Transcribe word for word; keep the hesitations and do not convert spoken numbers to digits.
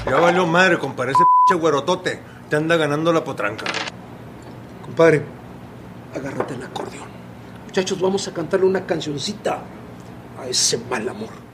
Ya valió madre, compadre. Ese pinche güerotote te anda ganando la potranca. Compadre, agárrate el acordeón. Muchachos, vamos a cantarle una cancioncita a ese mal amor.